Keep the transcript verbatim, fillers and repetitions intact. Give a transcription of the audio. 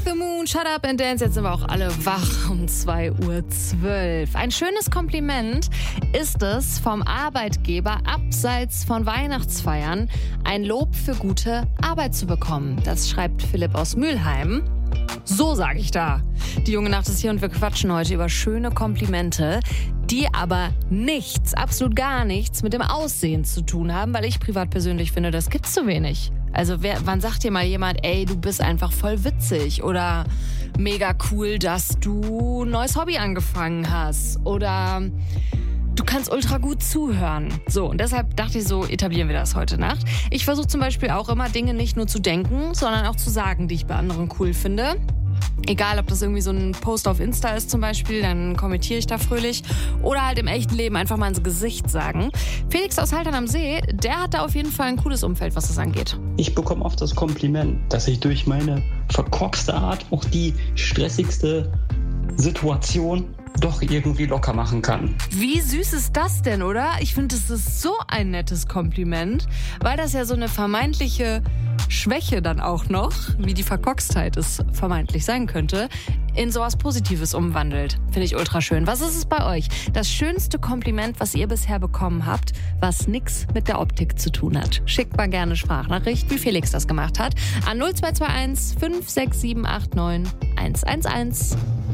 the Moon, Shut Up and Dance. Jetzt sind wir auch alle wach um zwei Uhr zwölf. Ein schönes Kompliment ist es vom Arbeitgeber, abseits von Weihnachtsfeiern ein Lob für gute Arbeit zu bekommen. Das schreibt Philipp aus Mülheim. So sage ich da. Die junge Nacht ist hier und wir quatschen heute über schöne Komplimente, die aber nichts, absolut gar nichts mit dem Aussehen zu tun haben, weil ich privat persönlich finde, das gibt's zu wenig. Also wer, wann sagt dir mal jemand, ey, du bist einfach voll witzig oder mega cool, dass du ein neues Hobby angefangen hast oder du kannst ultra gut zuhören. So, und deshalb dachte ich so, etablieren wir das heute Nacht. Ich versuche zum Beispiel auch immer Dinge nicht nur zu denken, sondern auch zu sagen, die ich bei anderen cool finde. Egal, ob das irgendwie so ein Post auf Insta ist zum Beispiel, dann kommentiere ich da fröhlich. Oder halt im echten Leben einfach mal ins Gesicht sagen. Felix aus Haltern am See, der hat da auf jeden Fall ein cooles Umfeld, was das angeht. Ich bekomme oft das Kompliment, dass ich durch meine verkorkste Art auch die stressigste Situation doch irgendwie locker machen kann. Wie süß ist das denn, oder? Ich finde, das ist so ein nettes Kompliment, weil das ja so eine vermeintliche Schwäche dann auch noch, wie die Verkorkstheit es vermeintlich sein könnte, in sowas Positives umwandelt. Finde ich ultra schön. Was ist es bei euch? Das schönste Kompliment, was ihr bisher bekommen habt, was nichts mit der Optik zu tun hat. Schickt mal gerne Sprachnachricht, wie Felix das gemacht hat, an null zwei zwei eins fünf sechs sieben acht neun eins eins eins.